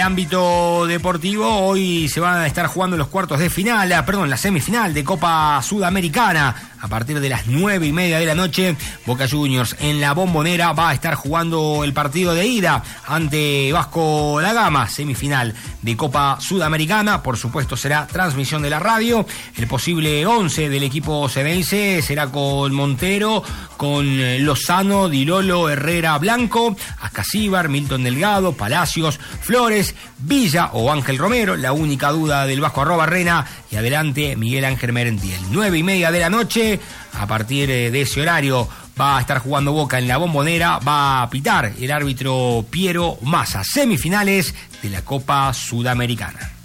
Ámbito deportivo, hoy se van a estar jugando los cuartos de final, la semifinal de Copa Sudamericana. A partir de las 9:30 de la noche, Boca Juniors en la Bombonera va a estar jugando el partido de ida ante Vasco da Gama, semifinal de Copa Sudamericana. Por supuesto será transmisión de la radio. El posible 11 del equipo ceneice será con Montero, con Lozano, Di Lolo, Herrera, Blanco, Ascasíbar, Milton Delgado, Palacios, Flores, Villa o Ángel Romero, la única duda del Vasco Arrobarrena, y adelante Miguel Ángel Merentiel. 9:30 de la noche, a partir de ese horario va a estar jugando Boca en la Bombonera, va a pitar el árbitro Piero Massa, semifinales de la Copa Sudamericana.